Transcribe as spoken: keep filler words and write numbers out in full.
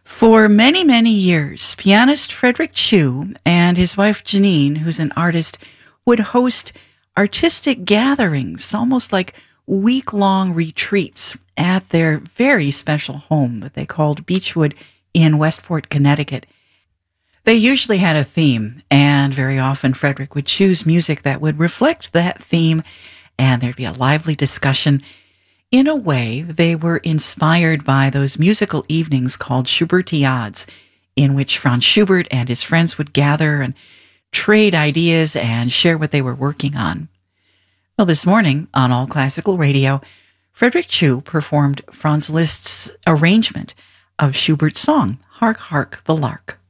For many, many years, pianist Frederick Chu and his wife Janine, who's an artist, would host artistic gatherings, almost like week-long retreats at their very special home that they called Beechwood in Westport, Connecticut. They usually had a theme, and very often Frederick would choose music that would reflect that theme, and there'd be a lively discussion. In a way, they were inspired by those musical evenings called Schubertiades, in which Franz Schubert and his friends would gather and trade ideas and share what they were working on. Well, this morning on All Classical Radio, Frederick Chu performed Franz Liszt's arrangement of Schubert's song, Hark, Hark, the Lark.